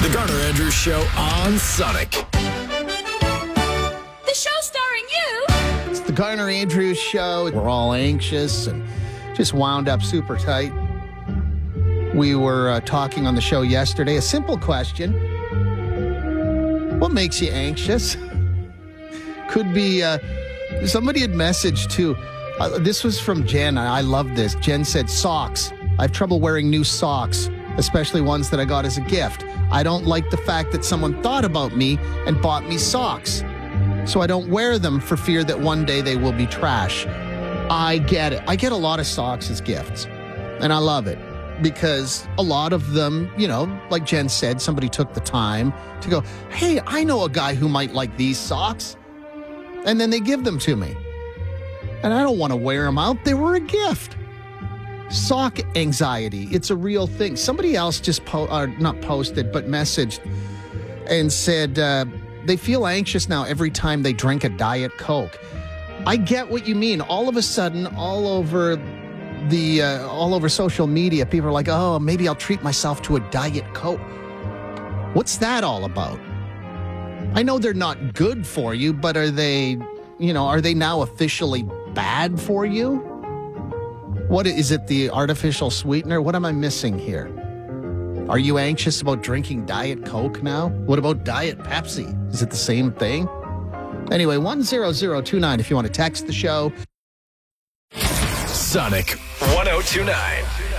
The Garner Andrews Show on Sonic. The show starring you. It's the Garner Andrews Show. We're all anxious and just wound up super tight. We were talking on the show yesterday. A simple question. What makes you anxious? Could be, somebody had messaged too. This was from Jen. I love this. Jen said, socks. I have trouble wearing new socks, especially ones that I got as a gift. I don't like the fact that someone thought about me and bought me socks. So I don't wear them for fear that one day they will be trash. I get it. I get a lot of socks as gifts, and I love it because a lot of them, you know, like Jen said, somebody took the time to go, hey, I know a guy who might like these socks, and then they give them to me. And I don't want to wear them out. They were a gift. Sock anxiety. It's a real thing. Somebody else just not posted, but messaged and said they feel anxious now every time they drink a Diet Coke. I get what you mean. All of a sudden, all over social media, people are like, oh, maybe I'll treat myself to a Diet Coke. What's that all about? I know they're not good for you, but are they now officially bad for you? What is it, the artificial sweetener? What am I missing here? Are you anxious about drinking Diet Coke now? What about Diet Pepsi? Is it the same thing? Anyway, 10029 if you want to text the show. Sonic 1029.